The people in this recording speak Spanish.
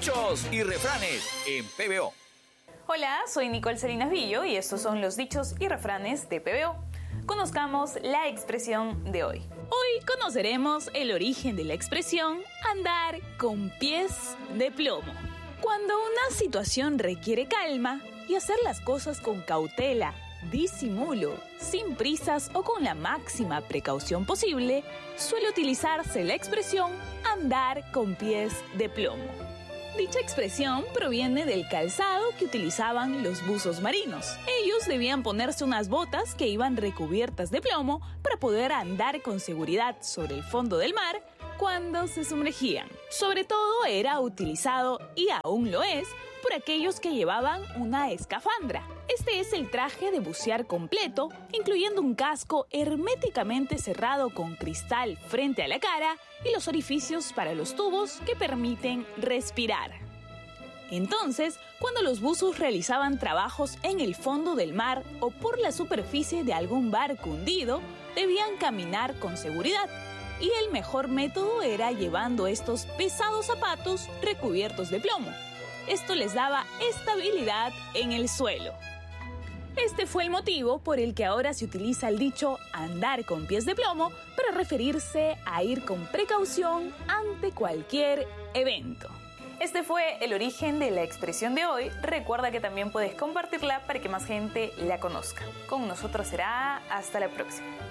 Dichos y refranes en PBO. Hola, soy Nicole Salinas Villo y estos son los dichos y refranes de PBO. Conozcamos la expresión de hoy. Hoy conoceremos el origen de la expresión andar con pies de plomo. Cuando una situación requiere calma y hacer las cosas con cautela, disimulo, sin prisas o con la máxima precaución posible, suele utilizarse la expresión andar con pies de plomo. Dicha expresión proviene del calzado que utilizaban los buzos marinos. Ellos debían ponerse unas botas que iban recubiertas de plomo para poder andar con seguridad sobre el fondo del mar cuando se sumergían. Sobre todo era utilizado, y aún lo es, por aquellos que llevaban una escafandra. Este es el traje de bucear completo, incluyendo un casco herméticamente cerrado con cristal frente a la cara y los orificios para los tubos que permiten respirar. Entonces, cuando los buzos realizaban trabajos en el fondo del mar o por la superficie de algún barco hundido, debían caminar con seguridad. Y el mejor método era llevando estos pesados zapatos recubiertos de plomo. Esto les daba estabilidad en el suelo. Este fue el motivo por el que ahora se utiliza el dicho andar con pies de plomo para referirse a ir con precaución ante cualquier evento. Este fue el origen de la expresión de hoy. Recuerda que también puedes compartirla para que más gente la conozca. Con nosotros será hasta la próxima.